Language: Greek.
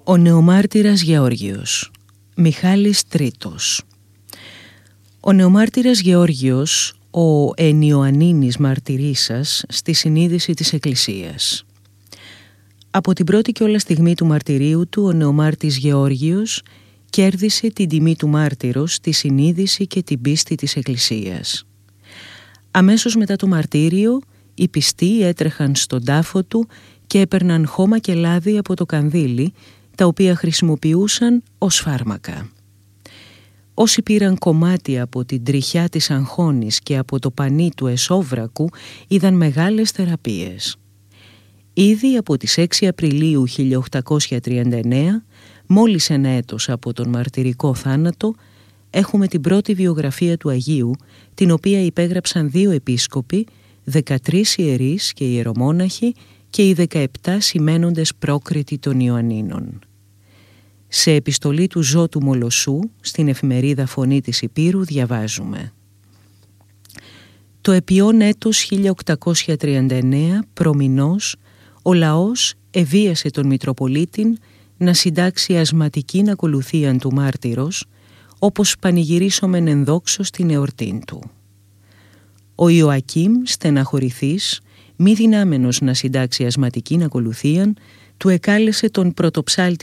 Ο νεομάρτυρας Γεώργιος, Μιχάλης Τρίτος. Ο νεομάρτυρας Γεώργιος, ο ενιωαννίνης μαρτυρήσας στη συνείδηση της Εκκλησίας. Από την πρώτη κιόλας στιγμή του μαρτυρίου του, ο νεομάρτης Γεώργιος κέρδισε την τιμή του μάρτυρος στη συνείδηση και την πίστη της Εκκλησίας. Αμέσως μετά το μαρτύριο, οι πιστοί έτρεχαν στον τάφο του και έπαιρναν χώμα και λάδι από το κανδύλι, τα οποία χρησιμοποιούσαν ως φάρμακα. Όσοι πήραν κομμάτια από την τριχιά της αγχώνης και από το πανί του εσόβρακου είδαν μεγάλες θεραπείες. Ήδη από τις 6 Απριλίου 1839, μόλις ένα έτος από τον μαρτυρικό θάνατο, έχουμε την πρώτη βιογραφία του Αγίου, την οποία υπέγραψαν 2 επίσκοποι, 13 ιερείς και ιερομόναχοι και οι 17 σημαίνοντες πρόκριτοι των Ιωαννίνων. Σε επιστολή του Ζώτου Μολοσσού, στην εφημερίδα Φωνή της Υπήρου, διαβάζουμε: «Το επειών έτος 1839 προμηνός, ο λαός εβίασε τον Μητροπολίτην να συντάξει ασματικήν ακολουθίαν του μάρτυρος, όπως πανηγυρίσομεν ενδόξω στην εορτήν του. Ο Ιωακήμ, στεναχωρηθής, μη δυνάμενος να συντάξει ασματικήν ακολουθίαν, του εκάλεσε τον πρωτοψάλτη